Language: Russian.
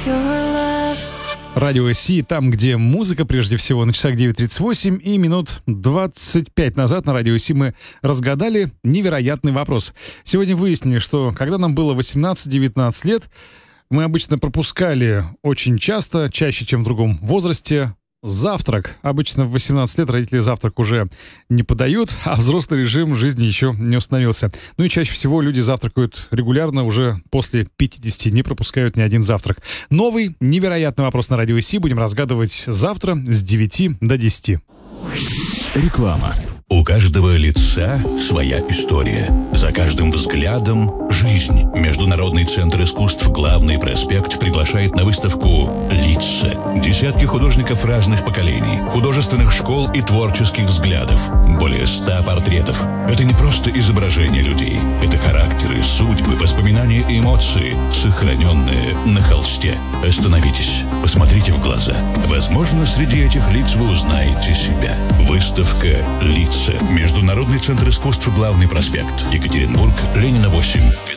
Радио Си, там, где музыка, прежде всего, на часах 9:38, и минут 25 назад на Радио Си мы разгадали невероятный вопрос. Сегодня выяснили, что когда нам было 18-19 лет, мы обычно пропускали очень часто, чаще, чем в другом возрасте, завтрак. Обычно в 18 лет родители завтрак уже не подают, а взрослый режим жизни еще не установился. Ну и чаще всего люди завтракают регулярно, уже после 50 не пропускают ни один завтрак. Новый невероятный вопрос на Радио Си будем разгадывать завтра с 9 до 10. Реклама. У каждого лица своя история. За каждым взглядом — жизнь. Международный центр искусств «Главный проспект» приглашает на выставку «Лица». Десятки художников разных поколений, художественных школ и творческих взглядов. Более 100 портретов. Это не просто изображение людей. Это характеры, судьбы, воспоминания и эмоции, сохраненные на холсте. Остановитесь, посмотрите в глаза. Возможно, среди этих лиц вы узнаете себя. Выставка «Лица». Международный центр искусств «Главный проспект». Екатеринбург, Ленина, 8.